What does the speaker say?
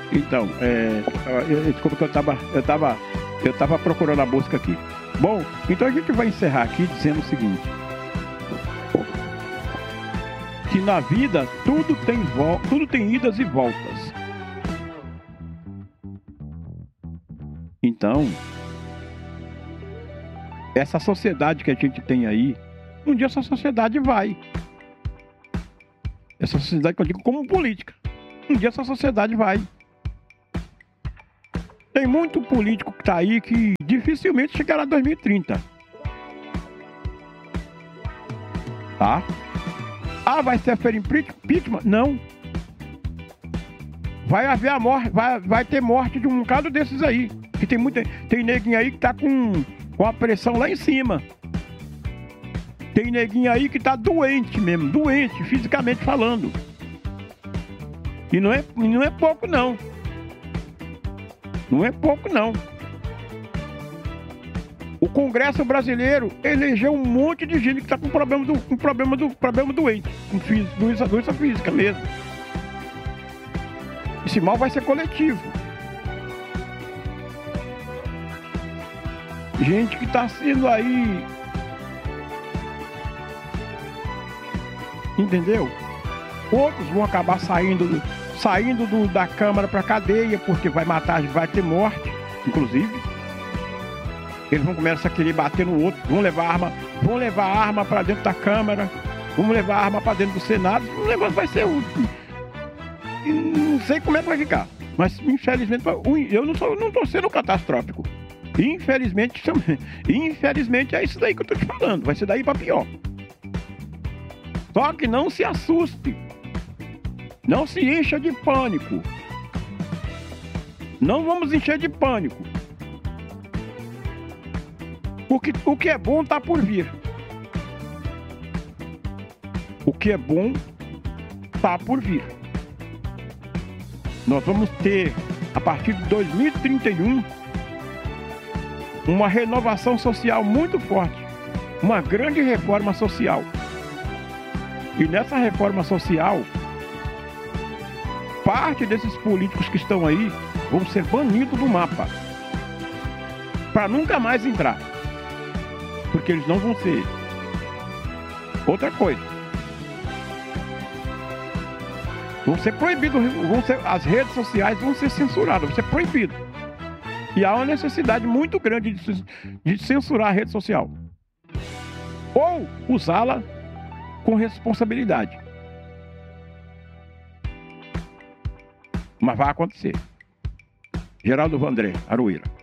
Então, desculpa que eu tava procurando a busca aqui. Bom, então a gente vai encerrar aqui dizendo o seguinte: que na vida tudo tem idas e voltas. Então, essa sociedade que a gente tem aí, um dia essa sociedade vai. Essa sociedade que eu digo como política. Um dia essa sociedade vai. Tem muito político que tá aí que dificilmente chegará a 2030. Tá? Ah, vai ser feito impeachment? Não. Vai haver a morte, vai ter morte de um bocado desses aí. Que tem neguinho aí que tá com a pressão lá em cima. Tem neguinho aí que tá doente mesmo, doente, fisicamente falando. E não é pouco não. Não é pouco não. O Congresso brasileiro elegeu um monte de gente que tá com problema doente, com doença física mesmo. Esse mal vai ser coletivo. Gente que tá sendo aí, entendeu? Outros vão acabar saindo da Câmara para cadeia, porque vai ter morte, inclusive. Eles vão começar a querer bater no outro, vão levar arma para dentro da Câmara, vão levar arma para dentro do Senado. O negócio vai ser não sei como é que vai ficar, mas infelizmente eu não tô sendo catastrófico. Infelizmente é isso daí que eu tô te falando, vai ser daí para pior. Só que não se assuste. Não se encha de pânico. Não vamos encher de pânico. Porque o que é bom está por vir. O que é bom está por vir. Nós vamos ter, a partir de 2031, uma renovação social muito forte. Uma grande reforma social. E nessa reforma social, parte desses políticos que estão aí vão ser banidos do mapa para nunca mais entrar, porque eles não vão ser. Outra coisa, vão ser proibidos, as redes sociais vão ser censuradas, vão ser proibidos. E há uma necessidade muito grande de censurar a rede social ou usá-la com responsabilidade. Mas vai acontecer. Geraldo Vandré, Aroeira.